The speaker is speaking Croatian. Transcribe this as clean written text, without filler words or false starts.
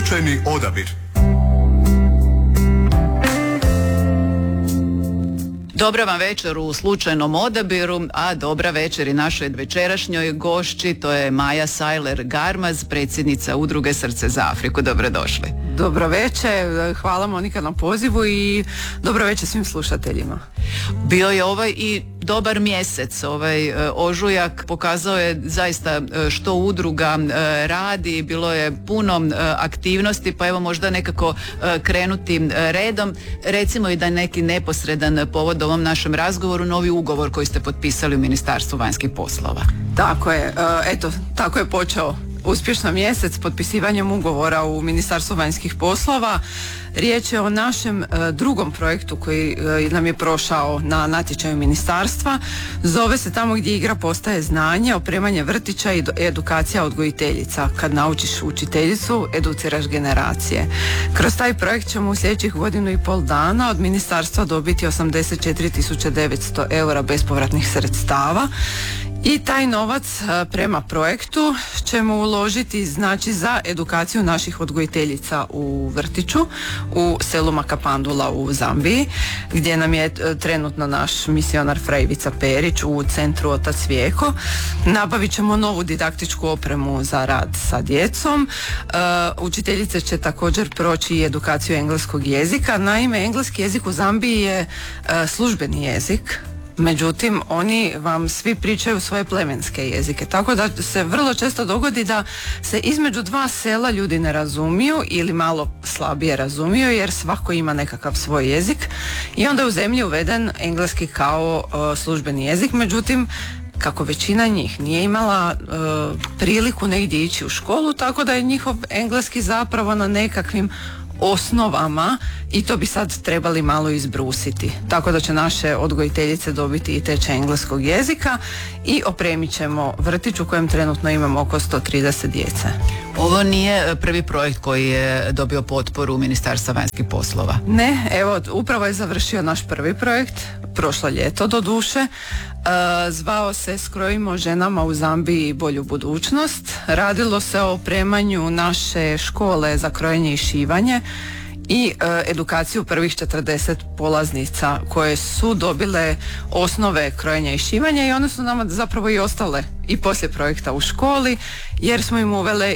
Slučajni odabir. Dobra vam večer u slučajnom odabiru, a dobra večer i našoj večerašnjoj gošći, to je Maja Sajler-Garmaz, predsjednica udruge Srce za Afriku. Dobrodošli. Dobro večer, hvala Monika na pozivu i dobro večer svim slušateljima. Bio je ovaj i dobar mjesec, ovaj ožujak pokazao je zaista što udruga radi, bilo je puno aktivnosti, pa evo možda nekako krenuti redom. Recimo i da neki neposredan povod ovom našem razgovoru, novi ugovor koji ste potpisali u Ministarstvu vanjskih poslova. Tako je, eto, tako je počeo uspješno mjesec potpisivanjem ugovora u Ministarstvu vanjskih poslova. Riječ je o našem drugom projektu koji nam je prošao na natječaju ministarstva. Zove se Tamo gdje igra postaje znanje, opremanje vrtića i edukacija odgojiteljica. Kad naučiš učiteljicu, educiraš generacije. Kroz taj projekt ćemo u sljedećih 1,5 dana od ministarstva dobiti 84.900 eura bespovratnih sredstava. I taj novac prema projektu ćemo uložiti znači za edukaciju naših odgojiteljica u vrtiću u selu Makapandula u Zambiji, gdje nam je trenutno naš misionar Frejvica Perić u centru Otac Vijeko. Nabavit ćemo novu didaktičku opremu za rad sa djecom. Učiteljice će također proći i edukaciju engleskog jezika. Naime, engleski jezik u Zambiji je službeni jezik. Međutim, oni vam svi pričaju svoje plemenske jezike, tako da se vrlo često dogodi da se između dva sela ljudi ne razumiju ili malo slabije razumiju jer svako ima nekakav svoj jezik i onda je u zemlji uveden engleski kao službeni jezik. Međutim, kako većina njih nije imala priliku negdje ići u školu, tako da je njihov engleski zapravo na nekakvim osnovama i to bi sad trebali malo izbrusiti. Tako da će naše odgojiteljice dobiti i tečaj engleskog jezika i opremit ćemo vrtić u kojem trenutno imamo oko 130 djece. Ovo nije prvi projekt koji je dobio potporu Ministarstva vanjskih poslova. Ne, evo, upravo je završio naš prvi projekt, prošlo ljeto do duše. Zvao se Skrojimo ženama u Zambiji bolju budućnost. Radilo se o opremanju naše škole za krojenje i šivanje i edukaciju prvih 40 polaznica koje su dobile osnove krojenja i šivanja i one su nama zapravo i ostale i poslije projekta u školi jer smo im uvele